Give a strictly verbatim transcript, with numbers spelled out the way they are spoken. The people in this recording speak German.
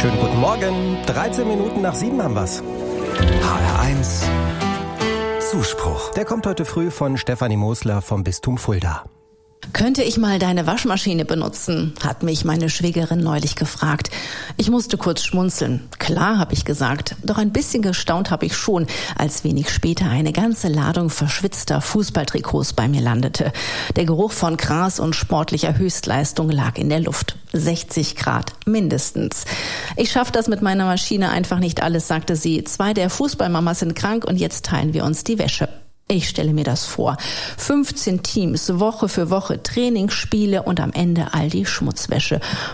Schönen guten Morgen. dreizehn Minuten nach sieben haben wir's. H R eins Zuspruch. Der kommt heute früh von Stefanie Mosler vom Bistum Fulda. Könnte ich mal deine Waschmaschine benutzen? Hat mich meine Schwägerin neulich gefragt. Ich musste kurz schmunzeln. Klar, habe ich gesagt. Doch ein bisschen gestaunt habe ich schon, als wenig später eine ganze Ladung verschwitzter Fußballtrikots bei mir landete. Der Geruch von Gras und sportlicher Höchstleistung lag in der Luft. sechzig Grad mindestens. Ich schaffe das mit meiner Maschine einfach nicht alles, sagte sie. Zwei der Fußballmamas sind krank und jetzt teilen wir uns die Wäsche. Ich stelle mir das vor. fünfzehn Teams, Woche für Woche, Trainingsspiele und am Ende all die Schmutzwäsche.